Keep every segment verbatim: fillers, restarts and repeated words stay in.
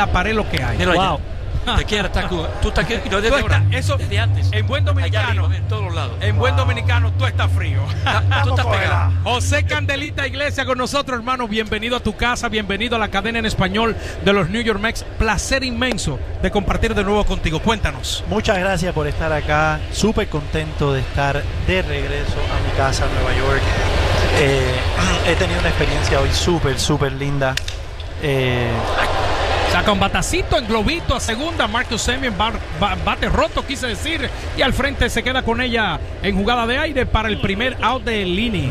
la pared lo que hay. Mira, Wow. Te quiero, estás Cuba. Tú estás aquí, no desde Tú ahora, estás- eso- desde antes. En buen Allá dominicano, arriba, en todos los lados. en buen dominicano, tú estás frío. Tú estás pegado. José Candelita Iglesia con nosotros, hermano. Bienvenido a tu casa, bienvenido a la cadena en español de los New York Mets. Placer inmenso de compartir de nuevo contigo. Cuéntanos. Muchas gracias por estar acá. Súper contento de estar de regreso a mi casa en Nueva York. Eh, he tenido una experiencia hoy súper, súper linda. Eh, Saca un batacito en globito a segunda. Marcus Semien ba- ba- bate roto, quise decir. Y al frente se queda con ella en jugada de aire para el primer out de Lini.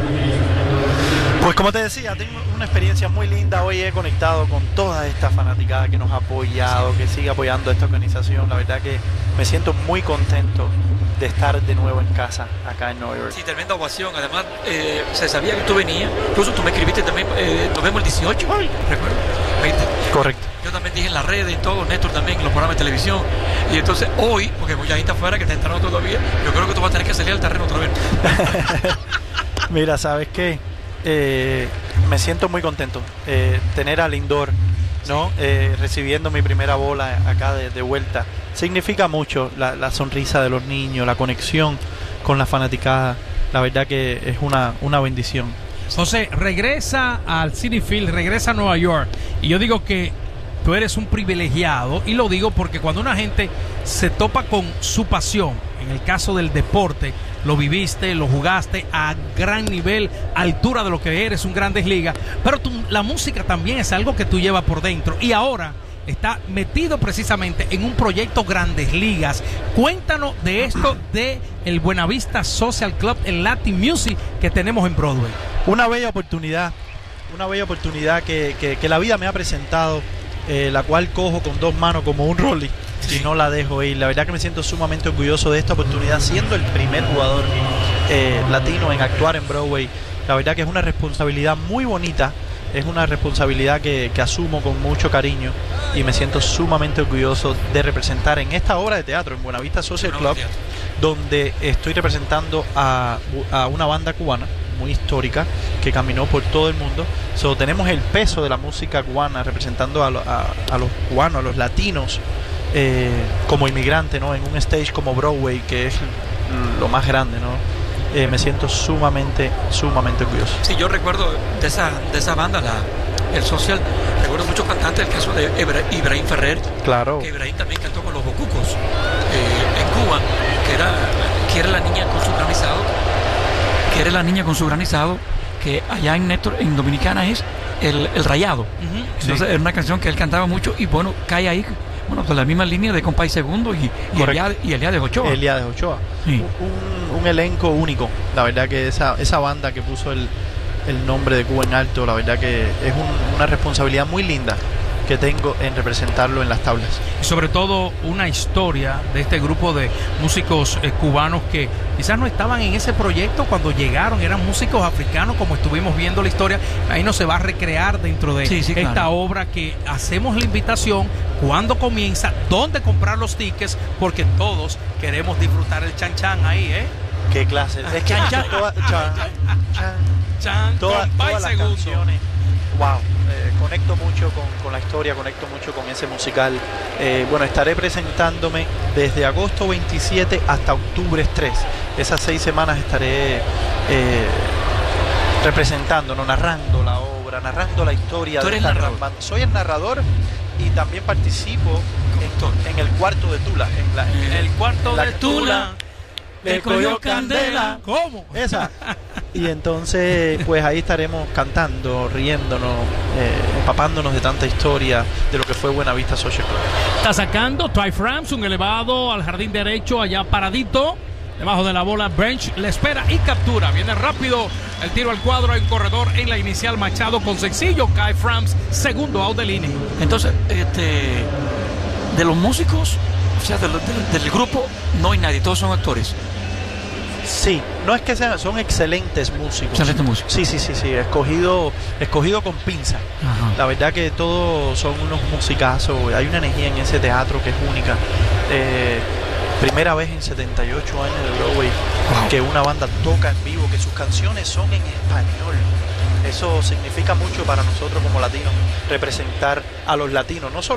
Pues como te decía, tengo una experiencia muy linda. Hoy he conectado con toda esta fanaticada que nos ha apoyado, que sigue apoyando a esta organización. La verdad que me siento muy contento de estar de nuevo en casa acá en Nueva York. Sí, tremenda ovación. Además, eh, se sabía que tú venías. Incluso tú me escribiste también, eh, nos vemos el dieciocho, recuerdo. ¿Viste? Correcto. Yo también dije en las redes y todo, Néstor también en los programas de televisión. Y entonces hoy, porque mucha gente afuera que está entrando todavía, yo creo que tú vas a tener que salir al terreno otra vez. Mira, ¿sabes qué? Eh, me siento muy contento. Eh, tener a Lindor, ¿no? Eh, recibiendo mi primera bola acá de, de vuelta. Significa mucho la, la sonrisa de los niños, la conexión con la fanaticada. La verdad que es una, una bendición. José, regresa al Citi Field, regresa a Nueva York. Y yo digo que tú eres un privilegiado. Y lo digo porque cuando una gente se topa con su pasión, en el caso del deporte, lo viviste, lo jugaste a gran nivel, altura de lo que eres, un Grandes Ligas. Pero tu, la música también es algo que tú llevas por dentro. Y ahora está metido precisamente en un proyecto Grandes Ligas. Cuéntanos de esto de el Buenavista Social Club, el Latin Music que tenemos en Broadway. Una bella oportunidad, una bella oportunidad que, que, que la vida me ha presentado, eh, la cual cojo con dos manos como un rolly y no la dejo ir. La verdad que me siento sumamente orgulloso de esta oportunidad, siendo el primer jugador eh, latino en actuar en Broadway. La verdad que es una responsabilidad muy bonita, es una responsabilidad que, que asumo con mucho cariño y me siento sumamente orgulloso de representar en esta obra de teatro, en Buenavista Social Club, donde estoy representando a, a una banda cubana muy histórica que caminó por todo el mundo. So, tenemos el peso de la música cubana representando a, lo, a, a los cubanos, a los latinos eh, como inmigrantes, ¿no? En un stage como Broadway, que es lo más grande, ¿no? Eh, me siento sumamente, sumamente orgulloso. Sí, yo recuerdo de esa, de esa banda, la, el Social, recuerdo muchos cantantes, el caso de Ibra, Ibrahim Ferrer, Claro. que Ibrahim también cantó con los Bocucos eh, en Cuba, que era, que era la niña con su granizado, que era la niña con su granizado, que allá en Néstor, en Dominicana es el, el Rayado. Uh-huh, Entonces sí. Era una canción que él cantaba mucho y bueno, cae ahí, bueno, por la misma línea de Compay Segundo y, y, Eliade, y Eliade Ochoa. Eliade Ochoa. Sí. Un, un elenco único. La verdad que esa, esa banda que puso el, el nombre de Cuba en alto, la verdad que es un, una responsabilidad muy linda que tengo en representarlo en las tablas. Y sobre todo una historia de este grupo de músicos eh, cubanos que quizás no estaban en ese proyecto cuando llegaron, eran músicos africanos, como estuvimos viendo la historia. Ahí no se va a recrear dentro de sí, sí, esta claro. obra, que hacemos la invitación, cuándo comienza, dónde comprar los tickets, porque todos queremos disfrutar el chan chan ahí, ¿eh? Qué clase. Es que chan, chan, toda, chan, chan, chan, toda, todas las segundo. canciones. Wow, eh, conecto mucho con, con la historia, conecto mucho con ese musical. Eh, bueno, estaré presentándome desde agosto veintisiete hasta octubre tres. Esas seis semanas estaré eh, representando, ¿no? narrando la obra, narrando la historia. ¿Tú eres de narrador? Band. Soy el narrador y también participo en, en el cuarto de Tula. En, la, en, en el cuarto la, de Tula. Le cogió candela. ¿Cómo? Esa. Y entonces, pues ahí estaremos cantando, riéndonos, eh, empapándonos de tanta historia de lo que fue Buenavista Social Club. Está sacando Ty France, un elevado al jardín derecho, allá paradito, debajo de la bola. Bench le espera y captura. Viene rápido el tiro al cuadro en corredor en la inicial. Machado con sencillo. Ty France, segundo out del inning. Entonces, este, de los músicos, o sea, de lo, de, del grupo, no hay nadie, todos son actores. Sí, no es que sean, son excelentes músicos. Excelentes músicos. Sí, sí, sí, sí, escogido, escogido con pinza. Ajá. La verdad que todos son unos musicazos, hay una energía en ese teatro que es única. Eh, primera vez en setenta y ocho años de Broadway wow. que una banda toca en vivo, que sus canciones son en español. Eso significa mucho para nosotros como latinos, representar a los latinos, no solo